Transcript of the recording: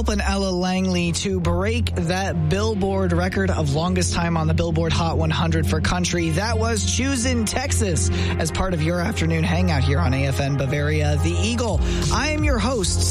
helping Ella Langley to break that Billboard record of longest time on the Billboard Hot 100 for country. That was Choosing Texas as part of your afternoon hangout here on AFN Bavaria, The Eagle. I am your host,